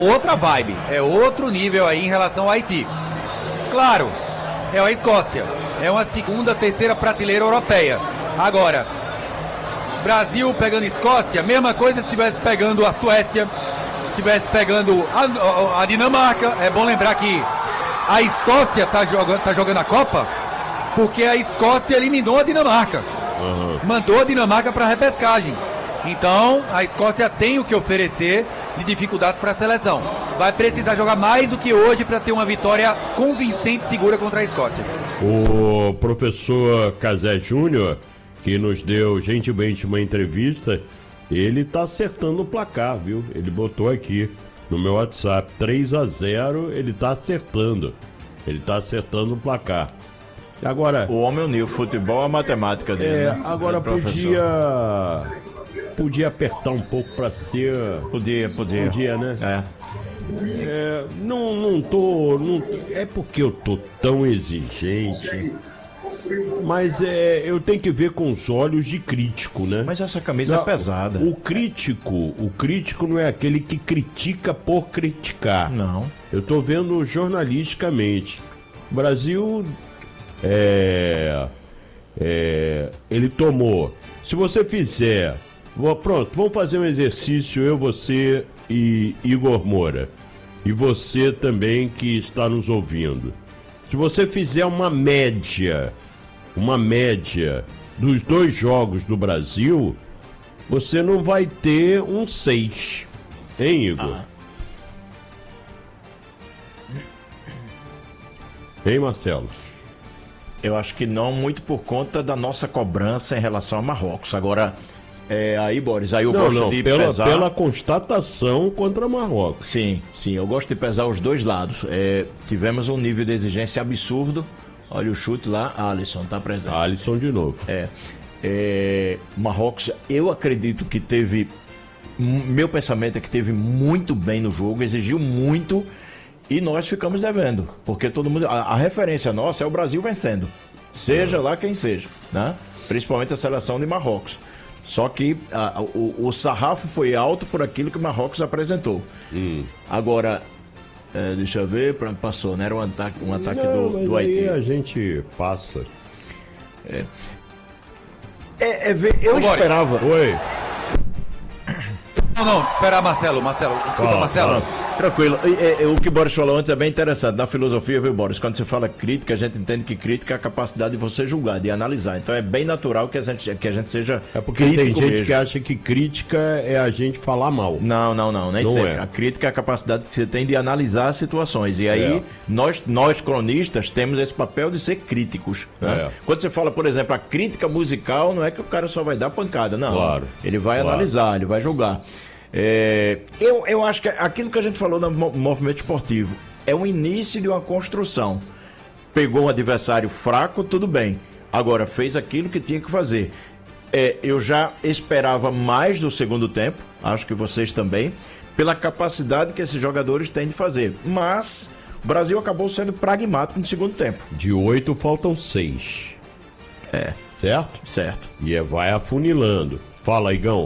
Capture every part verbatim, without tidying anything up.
outra vibe, é outro nível aí em relação ao Haiti. Claro, é a Escócia, é uma segunda, terceira prateleira europeia. Agora, Brasil pegando Escócia, mesma coisa se estivesse pegando a Suécia, estivesse pegando a, a Dinamarca. É bom lembrar que a Escócia está joga, tá jogando a Copa porque a Escócia eliminou a Dinamarca, uhum. mandou a Dinamarca para a repescagem. Então, a Escócia tem o que oferecer de dificuldades para a seleção. Vai precisar jogar mais do que hoje para ter uma vitória convincente e segura contra a Escócia. O professor Cazé Júnior, que nos deu gentilmente uma entrevista, ele tá acertando o placar, viu? Ele botou aqui no meu WhatsApp, três a zero, ele tá acertando. Ele tá acertando o placar. Agora... O homem uniu futebol à matemática dele, é, né? Agora é, podia... Podia apertar um pouco para ser... Podia, podia. Podia, né? É. É, não, não tô... Não, é porque eu tô tão exigente... Mas é, eu tenho que ver com os olhos de crítico, né? Mas essa camisa não, é pesada. O crítico, o crítico não é aquele que critica por criticar. Não. Eu tô vendo jornalisticamente. O Brasil, é, é, ele tomou. Se você fizer, vou, pronto, vamos fazer um exercício, eu, você e Igor Moura. E você também que está nos ouvindo. Se você fizer uma média, uma média dos dois jogos do Brasil, você não vai ter um seis. Hein, Igor? Ah. Hein, Marcelo? Eu acho que não, muito por conta da nossa cobrança em relação ao Marrocos. Agora, é, aí, Boris, aí eu não, gosto não, de pela, pesar... pela constatação contra Marrocos. Sim, sim, eu gosto de pesar os dois lados. É, tivemos um nível de exigência absurdo. Olha o chute lá, Alisson tá presente. Alisson de novo. É, é, Marrocos, eu acredito que teve... Meu pensamento é que teve muito bem no jogo, exigiu muito e nós ficamos devendo. Porque todo mundo... A, a referência nossa é o Brasil vencendo. Seja lá quem seja, né? Principalmente a seleção de Marrocos. Só que a, o, o sarrafo foi alto por aquilo que o Marrocos apresentou. Hum. Agora, é, deixa eu ver, passou, né? Era um ataque, um ataque não, do, mas do Haiti. Aí a gente passa. É, é, é ver, eu Ô, esperava. Boris. Oi. Não, não, esperar Marcelo, Marcelo, desculpa, Fala, Marcelo. fala. Tranquilo, e, e, o que o Boris falou antes é bem interessante. Na filosofia, viu, Boris? Quando você fala crítica, a gente entende que crítica é a capacidade de você julgar, de analisar. Então é bem natural que a gente, que a gente seja É porque crítico tem gente mesmo. que acha que crítica é a gente falar mal. Não, não, não, nem Não sempre. é. A crítica é a capacidade que você tem de analisar as situações. E aí, É. nós, nós cronistas temos esse papel de ser críticos. Né? É. Quando você fala, por exemplo, a crítica musical, não é que o cara só vai dar pancada, não. Claro. Ele vai Claro. analisar, ele vai julgar. É, eu, eu acho que aquilo que a gente falou no movimento esportivo é o início de uma construção. Pegou um adversário fraco, tudo bem. Agora, fez aquilo que tinha que fazer. É, eu já esperava mais do segundo tempo, acho que vocês também, pela capacidade que esses jogadores têm de fazer. Mas o Brasil acabou sendo pragmático no segundo tempo. De oito faltam seis. É. Certo? Certo. E é, vai afunilando. Fala, Igão.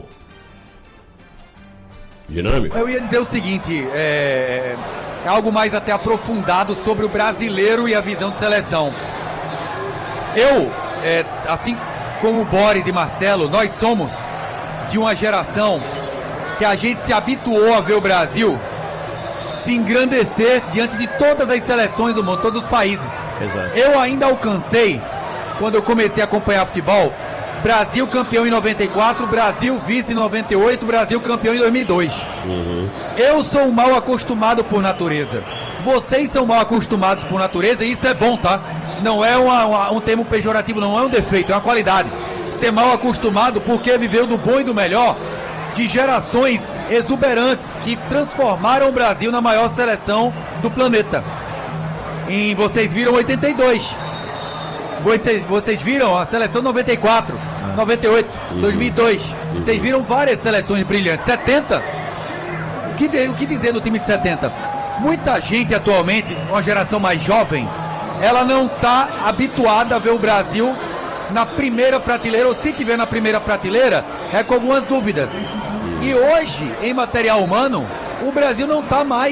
Dinâmico? Eu ia dizer o seguinte, é, é algo mais até aprofundado sobre o brasileiro e a visão de seleção. Eu, é, assim como o Boris e Marcelo, nós somos de uma geração que a gente se habituou a ver o Brasil se engrandecer diante de todas as seleções do mundo, todos os países. Exato. Eu ainda alcancei, quando eu comecei a acompanhar futebol, Brasil campeão em noventa e quatro, Brasil vice em noventa e oito, Brasil campeão em dois mil e dois. Uhum. Eu sou mal acostumado por natureza. Vocês são mal acostumados por natureza e isso é bom, tá? Não é uma, uma, um termo pejorativo, não é um defeito, é uma qualidade. Ser mal acostumado porque viveu do bom e do melhor de gerações exuberantes que transformaram o Brasil na maior seleção do planeta. E vocês viram oitenta e dois. Vocês, vocês viram a seleção noventa e quatro, noventa e oito, uhum. dois mil e dois. Uhum. Vocês viram várias seleções brilhantes. setenta. O que, de, o que dizer do time de setenta? Muita gente atualmente, uma geração mais jovem, ela não está habituada a ver o Brasil na primeira prateleira, ou se tiver na primeira prateleira, é com algumas dúvidas. E hoje, em material humano, o Brasil não está mais